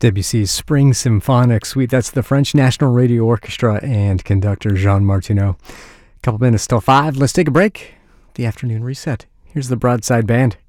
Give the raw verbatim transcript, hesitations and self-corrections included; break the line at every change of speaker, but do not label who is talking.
Debussy's Spring Symphonic Suite. That's the French National Radio Orchestra and conductor Jean Martineau. A couple minutes till five. Let's take a break. The afternoon reset. Here's the Broadside Band.